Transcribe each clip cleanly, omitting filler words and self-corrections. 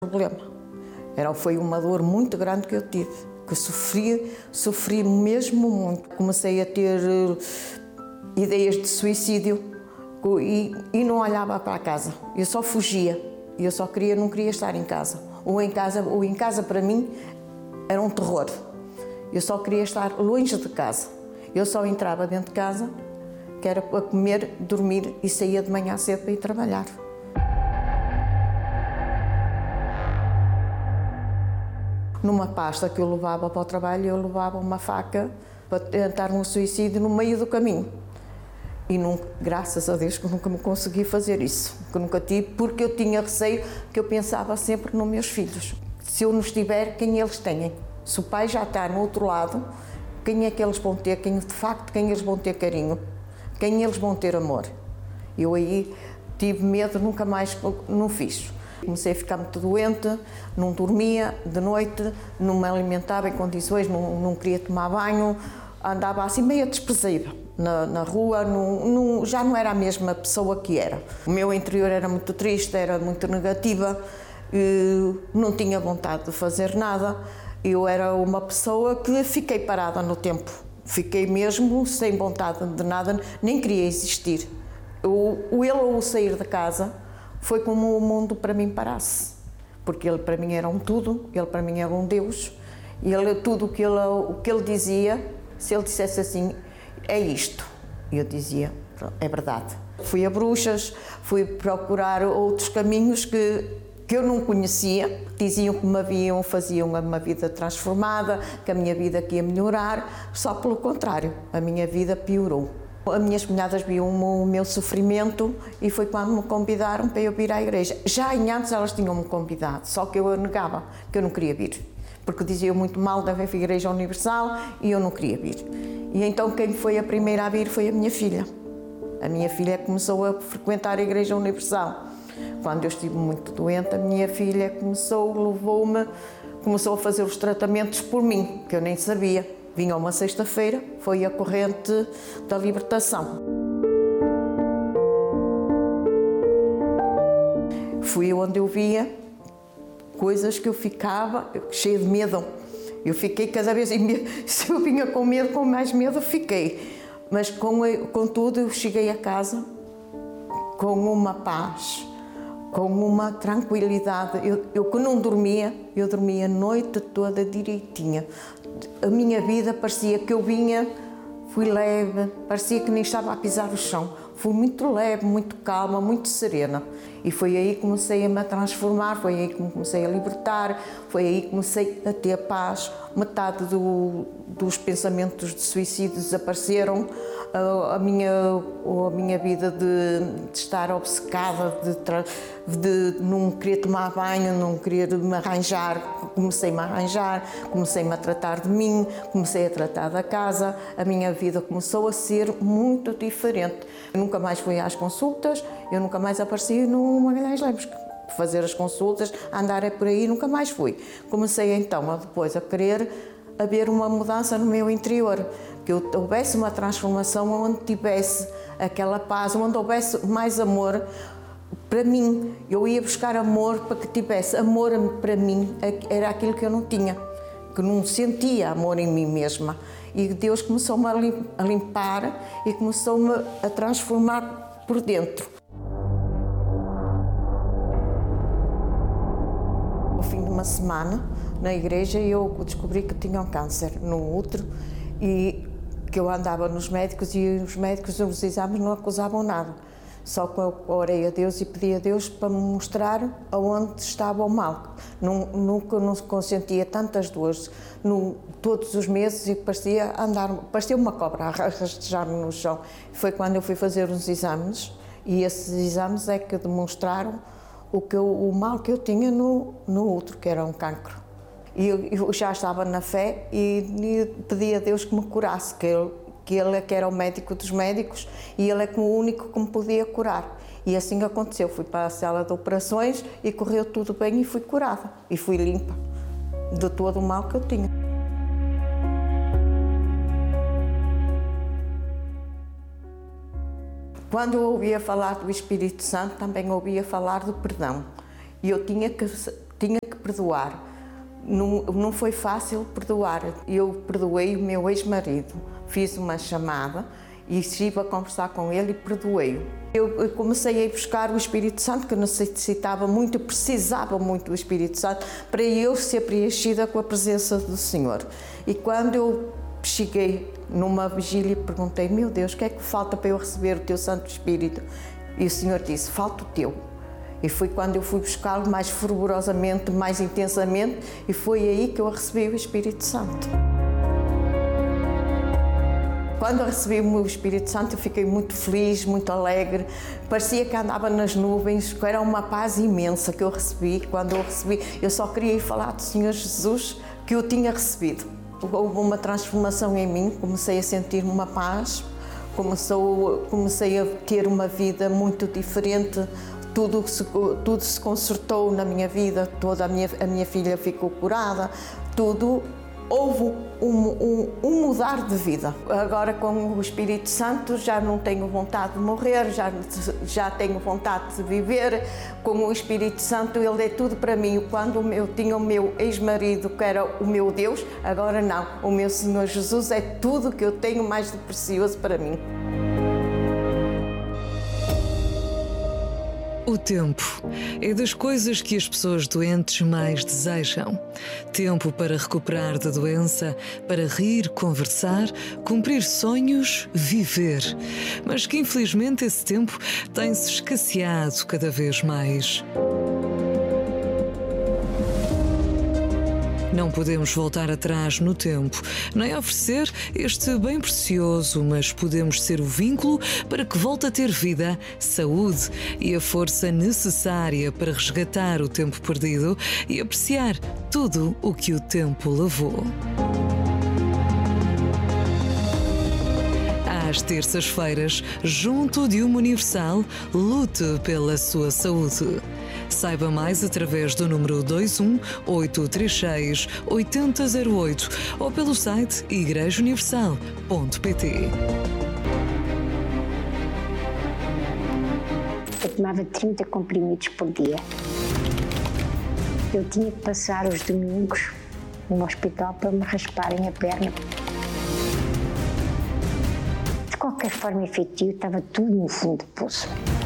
problema. Foi uma dor muito grande que eu tive, que sofri mesmo muito. Comecei a ter ideias de suicídio e não olhava para a casa. Eu só fugia. Eu não queria estar em casa. Ou em casa para mim era um terror. Eu só queria estar longe de casa. Eu só entrava dentro de casa, que era para comer, dormir e saía de manhã cedo para ir trabalhar. Numa pasta que eu levava para o trabalho, eu levava uma faca para tentar um suicídio no meio do caminho. E nunca, graças a Deus, que nunca me consegui fazer isso. Que nunca tive, porque eu tinha receio, que eu pensava sempre nos meus filhos. Se eu não estiver, quem eles têm? Se o pai já está no outro lado, quem é que eles vão ter? Quem eles vão ter carinho? Quem eles vão ter amor? Eu aí tive medo, nunca mais não fiz. Comecei a ficar muito doente, não dormia de noite, não me alimentava em condições, não queria tomar banho, andava assim meio desprezível na rua, já não era a mesma pessoa que era. O meu interior era muito triste, era muito negativa, não tinha vontade de fazer nada. Eu era uma pessoa que fiquei parada no tempo, fiquei mesmo sem vontade de nada, nem queria existir. O sair de casa foi como o mundo para mim parasse, porque ele para mim era um tudo, ele para mim era um Deus, e tudo o que ele dizia, se ele dissesse assim, é isto, eu dizia, é verdade. Fui a bruxas, fui procurar outros caminhos que eu não conhecia, diziam que faziam uma vida transformada, que a minha vida aqui ia melhorar, só pelo contrário, a minha vida piorou. As minhas cunhadas viam o meu sofrimento e foi quando me convidaram para eu vir à igreja. Já em antes elas tinham-me convidado, só que eu negava, que eu não queria vir, porque diziam muito mal da Igreja Universal e eu não queria vir. E então quem foi a primeira a vir foi a minha filha. A minha filha começou a frequentar a Igreja Universal. Quando eu estive muito doente, a minha filha começou a fazer os tratamentos por mim, que eu nem sabia. Vinha uma sexta-feira, foi a corrente da libertação. Fui onde eu via coisas que eu ficava cheia de medo. Eu fiquei cada vez, se eu vinha com medo, com mais medo fiquei. Mas contudo eu cheguei a casa com uma paz, com uma tranquilidade. Eu que não dormia, eu dormia a noite toda direitinha. A minha vida parecia que eu fui leve, parecia que nem estava a pisar o chão. Fui muito leve, muito calma, muito serena. E foi aí que comecei a me transformar, foi aí que me comecei a libertar, foi aí que comecei a ter paz. Metade dos pensamentos de suicídio desapareceram. A minha vida de estar obcecada, de não querer tomar banho, não querer me arranjar, comecei-me a arranjar, comecei-me a tratar de mim, comecei a tratar da casa, a minha vida começou a ser muito diferente. Eu nunca mais fui às consultas, eu nunca mais apareci no Magalhães Lemos, fazer as consultas, andar por aí, nunca mais fui. Comecei então depois a querer haver uma mudança no meu interior, que houvesse uma transformação onde tivesse aquela paz, onde houvesse mais amor para mim. Eu ia buscar amor para que tivesse amor para mim, era aquilo que eu não tinha, que não sentia amor em mim mesma. E Deus começou-me a limpar e começou-me a transformar por dentro. No fim de uma semana, na igreja, eu descobri que tinha um câncer no útero e que eu andava nos médicos e os médicos, os exames não acusavam nada. Só que eu orei a Deus e pedi a Deus para me mostrar aonde estava o mal. Nunca não consentia tantas dores todos os meses e parecia uma cobra a rastejar-me no chão. Foi quando eu fui fazer uns exames e esses exames é que demonstraram o mal que eu tinha no útero, que era um cancro. E eu já estava na fé e pedi a Deus que me curasse, que Ele é que era o médico dos médicos e Ele é que o único que me podia curar. E assim aconteceu. Fui para a sala de operações e correu tudo bem e fui curada. E fui limpa de todo o mal que eu tinha. Quando eu ouvia falar do Espírito Santo, também ouvia falar do perdão. E eu tinha que perdoar. Não foi fácil perdoar. Eu perdoei o meu ex-marido, fiz uma chamada e estive a conversar com ele e perdoei-o. Eu comecei a buscar o Espírito Santo, que eu necessitava muito, eu precisava muito do Espírito Santo para eu ser preenchida com a presença do Senhor. E quando eu cheguei numa vigília e perguntei: meu Deus, o que é que falta para eu receber o teu Santo Espírito? E o Senhor disse: falta o teu. E foi quando eu fui buscá-lo mais fervorosamente, mais intensamente, e foi aí que eu recebi o Espírito Santo. Quando eu recebi o Espírito Santo, eu fiquei muito feliz, muito alegre. Parecia que andava nas nuvens, que era uma paz imensa que eu recebi. Quando eu recebi, eu só queria ir falar do Senhor Jesus que eu tinha recebido. Houve uma transformação em mim, comecei a sentir uma paz, comecei a ter uma vida muito diferente. Tudo se consertou na minha vida, toda a minha filha ficou curada, tudo. Houve um mudar de vida. Agora, com o Espírito Santo, já não tenho vontade de morrer, já tenho vontade de viver. Com o Espírito Santo, Ele é tudo para mim. Quando eu tinha o meu ex-marido, que era o meu Deus, agora não. O meu Senhor Jesus é tudo que eu tenho mais de precioso para mim. O tempo é das coisas que as pessoas doentes mais desejam. Tempo para recuperar da doença, para rir, conversar, cumprir sonhos, viver. Mas que infelizmente esse tempo tem-se escasseado cada vez mais. Não podemos voltar atrás no tempo, nem oferecer este bem precioso, mas podemos ser o vínculo para que volte a ter vida, saúde e a força necessária para resgatar o tempo perdido e apreciar tudo o que o tempo levou. Às terças-feiras, junto de uma Universal, lute pela sua saúde. Saiba mais através do número 21 836 8008 ou pelo site igrejauniversal.pt. Eu tomava 30 comprimidos por dia. Eu tinha que passar os domingos no hospital para me rasparem a perna. De qualquer forma efetiva, estava tudo no fundo do poço.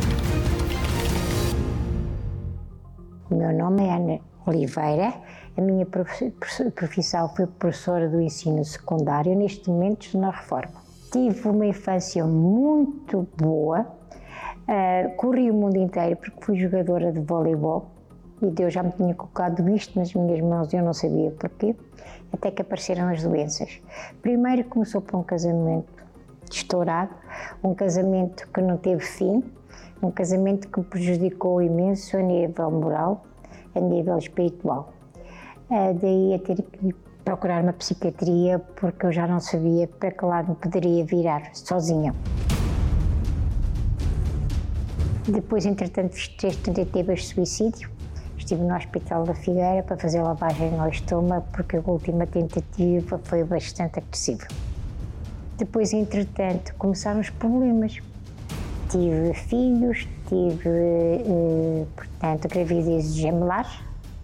O meu nome é Ana Oliveira, a minha profissão foi professora do ensino secundário, neste momento estou na reforma. Tive uma infância muito boa, corri o mundo inteiro porque fui jogadora de voleibol e Deus já me tinha colocado isto nas minhas mãos e eu não sabia porquê, até que apareceram as doenças. Primeiro começou por um casamento estourado, um casamento que não teve fim, um casamento que me prejudicou imenso a nível moral, a nível espiritual. Daí a ter que procurar uma psiquiatria porque eu já não sabia para que lado me poderia virar, sozinha. Depois, entretanto, fiz 3 tentativas de suicídio. Estive no Hospital da Figueira para fazer lavagem ao estômago porque a última tentativa foi bastante agressiva. Depois, entretanto, começaram os problemas. Tive filhos, portanto, gravidezes gemelares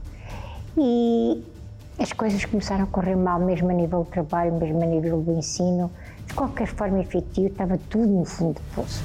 e as coisas começaram a correr mal, mesmo a nível do trabalho, mesmo a nível do ensino. De qualquer forma efetiva, estava tudo no fundo do poço.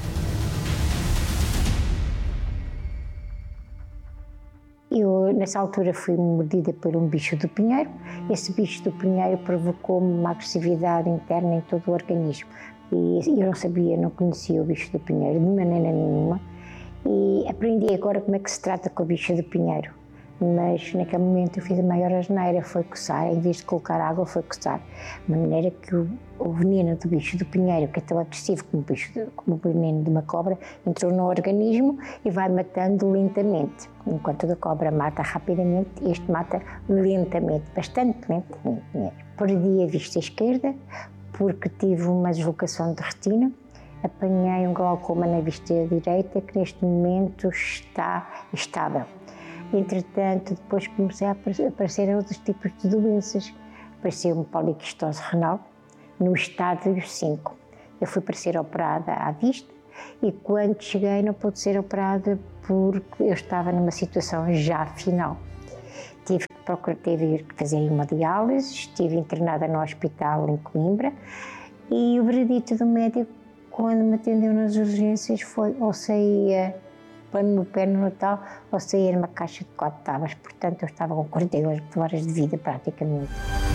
Eu, nessa altura, fui mordida por um bicho do pinheiro. Esse bicho do pinheiro provocou-me uma agressividade interna em todo o organismo. E eu não sabia, não conhecia o bicho do pinheiro de maneira nenhuma. E aprendi agora como é que se trata com o bicho do pinheiro. Mas naquele momento eu fiz a maior asneira, foi coçar, em vez de colocar água, foi coçar. De maneira que o veneno do bicho do pinheiro, que é tão agressivo como o veneno de uma cobra, entrou no organismo e vai matando lentamente. Enquanto a cobra mata rapidamente, este mata lentamente, bastante lentamente. Perdi a vista esquerda porque tive uma deslocação de retina, apanhei um glaucoma na vista direita que neste momento está estável. Entretanto, depois comecei a aparecer outros tipos de doenças. Apareceu-me poliquistose renal no estádio 5. Eu fui para ser operada à vista e quando cheguei não pude ser operada porque eu estava numa situação já final. Tive que teve que fazer hemodiálise, estive internada no hospital em Coimbra e o veredito do médico, quando me atendeu nas urgências, foi ou saía plano no pé no Natal ou saía numa caixa de 4 tábuas. Portanto, eu estava com 48 horas de vida praticamente.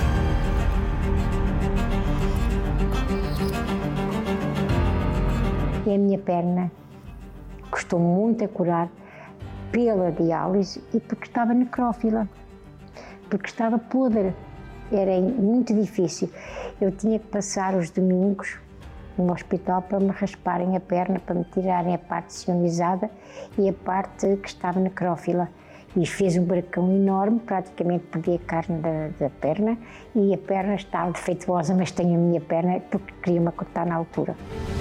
E a minha perna custou muito a curar pela diálise e porque estava necrófila, porque estava podre. Era muito difícil. Eu tinha que passar os domingos no hospital para me rasparem a perna, para me tirarem a parte sionizada e a parte que estava necrófila. E fez um buracão enorme, praticamente perdi a carne da perna e a perna estava defeituosa, mas tenho a minha perna porque queria-me cortar na altura.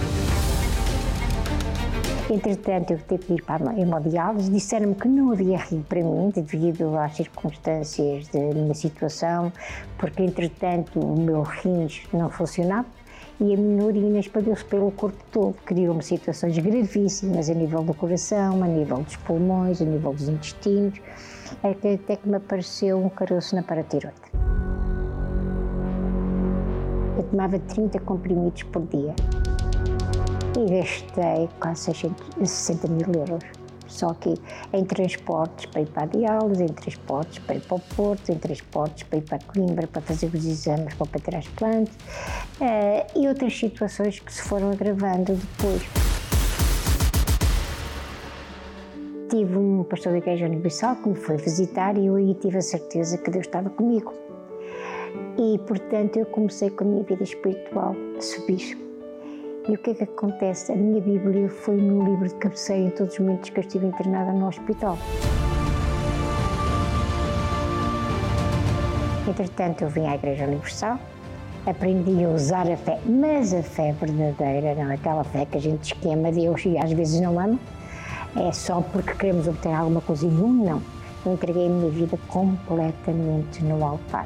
Entretanto, eu tive que ir para a hemodiálise, disseram-me que não havia rim para mim, devido às circunstâncias da minha situação, porque entretanto o meu rins não funcionava e a minha urina espalhou-se pelo corpo todo, criou-me situações gravíssimas a nível do coração, a nível dos pulmões, a nível dos intestinos, até que me apareceu um caroço na paratiroide. Eu tomava 30 comprimidos por dia. E gastei quase 60 mil euros, só que em transportes para ir para a diálise, em transportes para ir para o Porto, em transportes para ir para Coimbra, para fazer os exames para o transplante e outras situações que se foram agravando depois. Tive um pastor da Igreja Universal que me foi visitar e eu aí tive a certeza que Deus estava comigo. E, portanto, eu comecei com a minha vida espiritual a subir. E o que é que acontece? A minha Bíblia foi o meu livro de cabeceira em todos os momentos que eu estive internada no hospital. Entretanto, eu vim à Igreja Universal, aprendi a usar a fé, mas a fé verdadeira, não aquela fé que a gente diz que ama Deus e às vezes não ama, é só porque queremos obter alguma coisa e não. Eu entreguei a minha vida completamente no altar.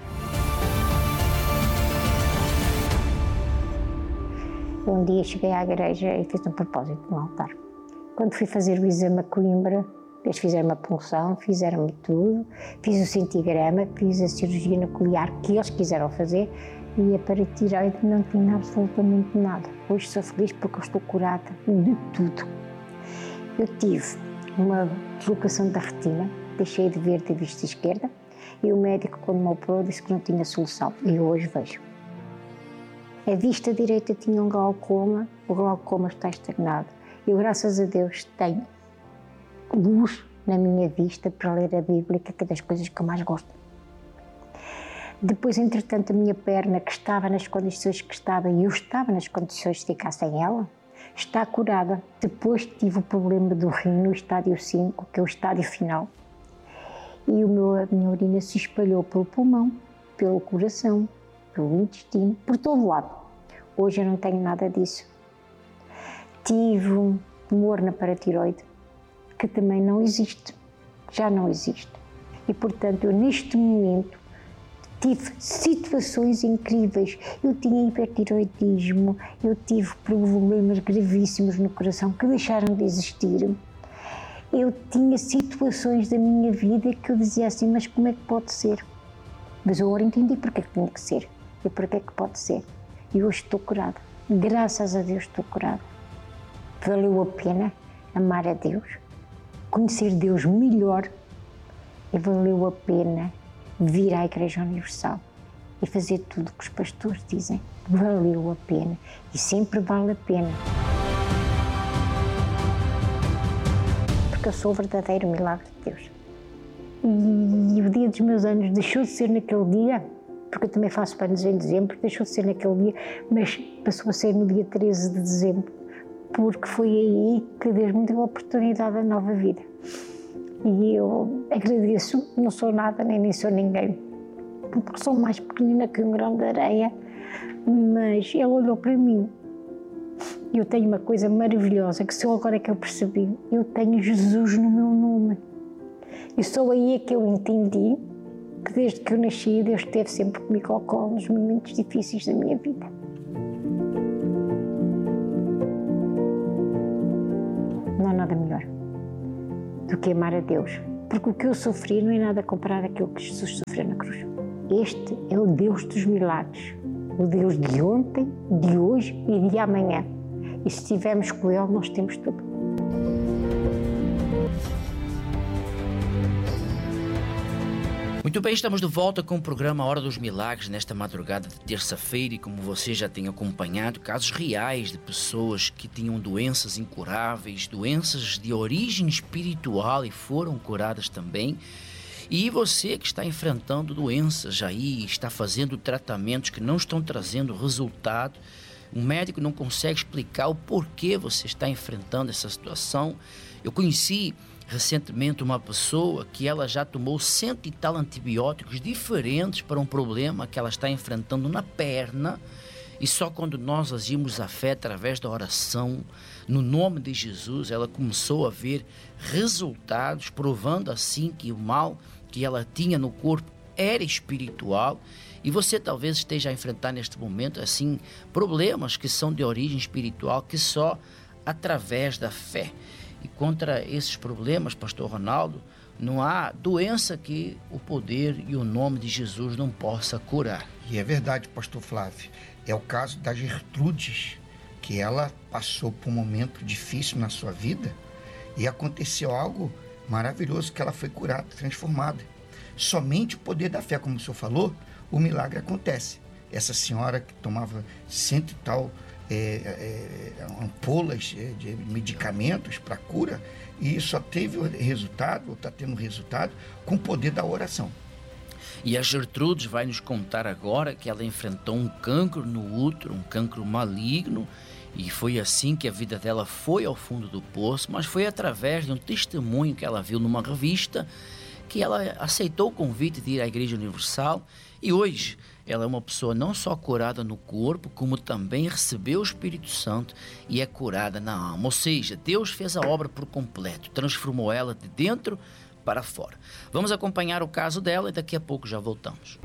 Um dia cheguei à igreja e fiz um propósito no altar. Quando fui fazer o exame a Coimbra, eles fizeram uma punção, fizeram-me tudo, fiz o centigrama, fiz a cirurgia nuclear que eles quiseram fazer e a paratiroide não tinha absolutamente nada. Hoje sou feliz porque eu estou curada de tudo. Eu tive uma deslocação da retina, deixei de ver da vista esquerda e o médico, quando me operou, disse que não tinha solução e hoje vejo. A vista direita tinha um glaucoma, o glaucoma está estagnado. Eu, graças a Deus, tenho luz na minha vista para ler a Bíblia, que é das coisas que eu mais gosto. Depois, entretanto, a minha perna, que estava nas condições que estava, e eu estava nas condições de ficar sem ela, está curada. Depois tive o problema do rim no estádio 5, que é o estádio final. E a minha urina se espalhou pelo pulmão, pelo coração, pelo intestino, por todo lado. Hoje eu não tenho nada disso. Tive um tumor na paratiroide, que também não existe, já não existe. E, portanto, eu neste momento tive situações incríveis. Eu tinha hipertiroidismo, eu tive problemas gravíssimos no coração que deixaram de existir. Eu tinha situações da minha vida que eu dizia assim, mas como é que pode ser? Mas eu agora entendi porque é que tinha que ser. E porque é que pode ser? E hoje estou curada. Graças a Deus estou curada. Valeu a pena amar a Deus, conhecer Deus melhor e valeu a pena vir à Igreja Universal e fazer tudo o que os pastores dizem. Valeu a pena e sempre vale a pena. Porque eu sou o verdadeiro milagre de Deus. E o dia dos meus anos deixou de ser naquele dia, porque eu também faço anos em dezembro, deixou de ser naquele dia, mas passou a ser no dia 13 de dezembro, porque foi aí que Deus me deu a oportunidade da nova vida. E eu agradeço, não sou nada, nem sou ninguém, porque sou mais pequenina que um grão de areia, mas Ele olhou para mim. Eu tenho uma coisa maravilhosa, que só agora é que eu percebi, eu tenho Jesus no meu nome. E só aí é que eu entendi que desde que eu nasci, Deus esteve sempre comigo ao colo nos momentos difíceis da minha vida. Não há nada melhor do que amar a Deus, Porque o que eu sofri não é nada comparado àquilo que Jesus sofreu na cruz. Este é o Deus dos milagres. O Deus de ontem, de hoje e de amanhã. E se estivermos com Ele, nós temos tudo. Muito bem, estamos de volta com o programa Hora dos Milagres nesta madrugada de terça-feira e como você já tem acompanhado, casos reais de pessoas que tinham doenças incuráveis, doenças de origem espiritual e foram curadas também. E você que está enfrentando doenças aí, está fazendo tratamentos que não estão trazendo resultado, o médico não consegue explicar o porquê você está enfrentando essa situação. Eu conheci recentemente uma pessoa que ela já tomou 100 e tal antibióticos diferentes para um problema que ela está enfrentando na perna, e só quando nós agimos a fé através da oração, no nome de Jesus, ela começou a ver resultados, provando assim que o mal que ela tinha no corpo era espiritual. E você talvez esteja a enfrentar neste momento assim problemas que são de origem espiritual, que só através da fé. E contra esses problemas, pastor Ronaldo, não há doença que o poder e o nome de Jesus não possa curar. E é verdade, pastor Flávio. É o caso da Gertrudes, que ela passou por um momento difícil na sua vida e aconteceu algo maravilhoso, que ela foi curada, transformada. Somente o poder da fé, como o senhor falou, o milagre acontece. Essa senhora que tomava 100 e tal ampolas de medicamentos para cura, e só teve resultado, ou está tendo resultado, com o poder da oração. E a Gertrudes vai nos contar agora que ela enfrentou um cancro no útero, um cancro maligno, e foi assim que a vida dela foi ao fundo do poço, mas foi através de um testemunho que ela viu numa revista, que ela aceitou o convite de ir à Igreja Universal, e hoje ela é uma pessoa não só curada no corpo, como também recebeu o Espírito Santo e é curada na alma. Ou seja, Deus fez a obra por completo, transformou ela de dentro para fora. Vamos acompanhar o caso dela e daqui a pouco já voltamos.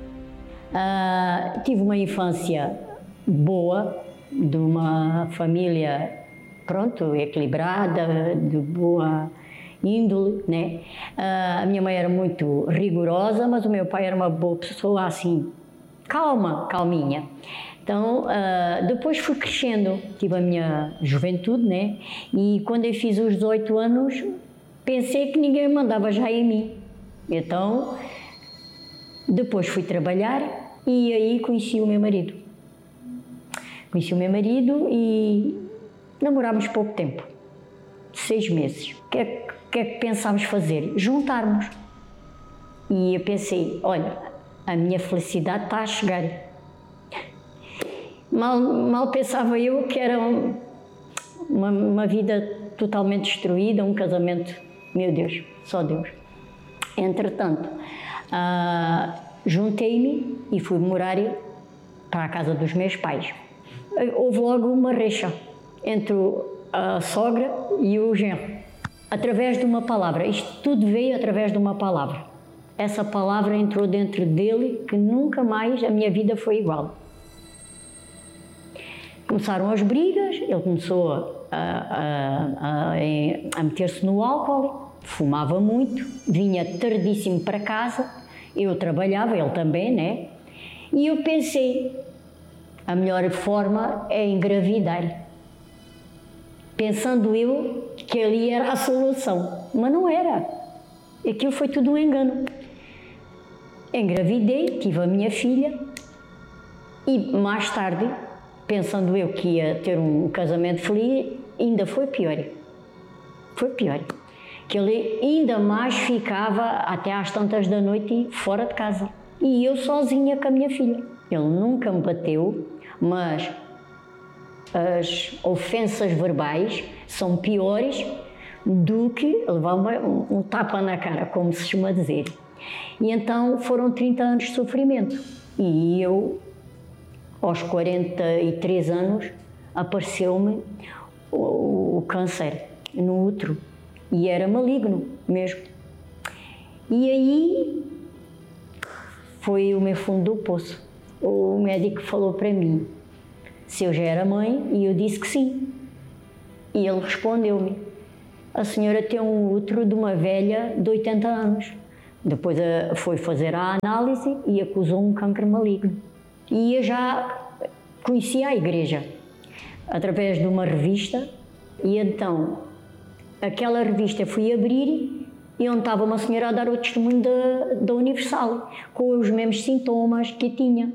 Tive uma infância boa, de uma família, equilibrada, de boa índole, né? A minha mãe era muito rigorosa, mas o meu pai era uma boa pessoa, assim, calminha. Então, depois fui crescendo, tive a minha juventude, né? E quando eu fiz os 18 anos, pensei que ninguém mandava já em mim. Então, depois fui trabalhar e aí conheci o meu marido. E namorámos pouco tempo, 6 meses. O que é que pensámos fazer? Juntarmos. E eu pensei, olha, a minha felicidade está a chegar. Mal pensava eu que era uma vida totalmente destruída, um casamento, meu Deus, só Deus. Entretanto, juntei-me e fui morar para a casa dos meus pais. Houve logo uma rixa entre a sogra e o genro, através de uma palavra. Isto tudo veio através de uma palavra. Essa palavra entrou dentro dele, que nunca mais a minha vida foi igual. Começaram as brigas, ele começou a meter-se no álcool, fumava muito, vinha tardíssimo para casa, eu trabalhava, ele também, né? E eu pensei, a melhor forma é engravidar. Pensando eu que ali era a solução, mas não era. Aquilo foi tudo um engano. Engravidei, tive a minha filha e mais tarde, pensando eu que ia ter um casamento feliz, ainda foi pior. Foi pior. Que ele ainda mais ficava até às tantas da noite fora de casa. E eu sozinha com a minha filha. Ele nunca me bateu, mas as ofensas verbais são piores do que levar um tapa na cara, como se costuma dizer. E então foram 30 anos de sofrimento. E eu, aos 43 anos, apareceu-me o câncer no útero. E era maligno mesmo. E aí foi o meu fundo do poço. O médico falou para mim se eu já era mãe, e eu disse que sim. E ele respondeu-me, a senhora tem um útero de uma velha de 80 anos. Depois foi fazer a análise e acusou um câncer maligno. E eu já conhecia a igreja através de uma revista, e então aquela revista fui abrir e onde estava uma senhora a dar o testemunho da Universal, com os mesmos sintomas que tinha.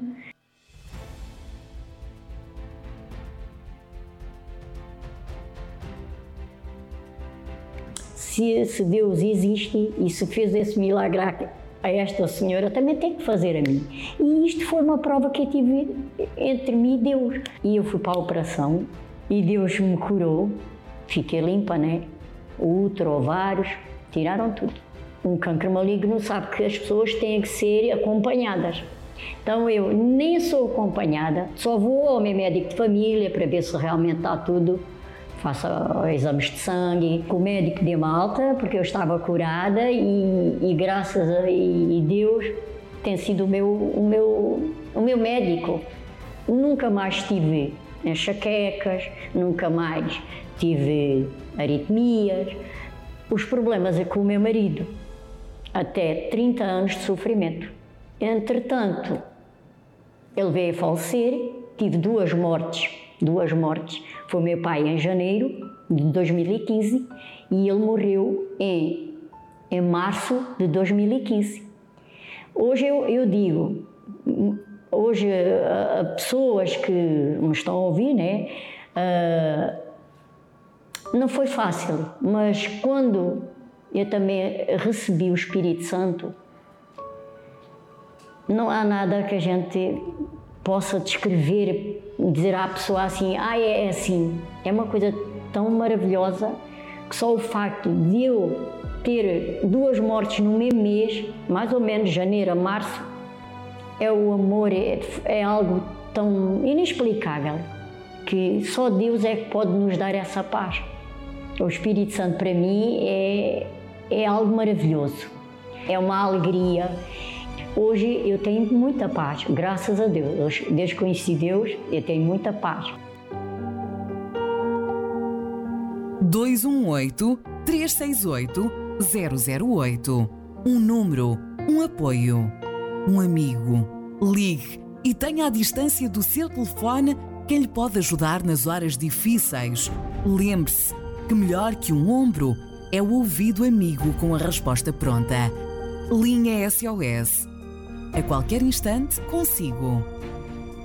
Se Deus existe e se fez esse milagre a esta senhora, também tem que fazer a mim. E isto foi uma prova que eu tive entre mim e Deus. E eu fui para a operação e Deus me curou, fiquei limpa, né? O útero, ovários, tiraram tudo. Um câncer maligno sabe que as pessoas têm que ser acompanhadas. Então eu nem sou acompanhada, só vou ao meu médico de família para ver se realmente está tudo. Faço exames de sangue, o médico deu-me alta porque eu estava curada e graças a Deus tem sido o meu médico. Nunca mais tive enxaquecas, nunca mais tive arritmias. Os problemas é com o meu marido, até 30 anos de sofrimento. Entretanto, ele veio a falecer, tive duas mortes. Foi meu pai em janeiro de 2015 e ele morreu em março de 2015. Hoje eu digo, hoje pessoas que me estão a ouvir, né, não foi fácil, mas quando eu também recebi o Espírito Santo, não há nada que a gente possa descrever, dizer à pessoa assim, é assim. É uma coisa tão maravilhosa que só o facto de eu ter duas mortes no mesmo mês, mais ou menos janeiro a março, o amor é algo tão inexplicável que só Deus é que pode nos dar essa paz. O Espírito Santo para mim é algo maravilhoso, é uma alegria. Hoje eu tenho muita paz, graças a Deus. Desde que conheci Deus, eu tenho muita paz. 218-368-008. Um número, um apoio, um amigo. Ligue e tenha à distância do seu telefone quem lhe pode ajudar nas horas difíceis. Lembre-se que melhor que um ombro é o ouvido amigo com a resposta pronta. Linha SOS. A qualquer instante, consigo.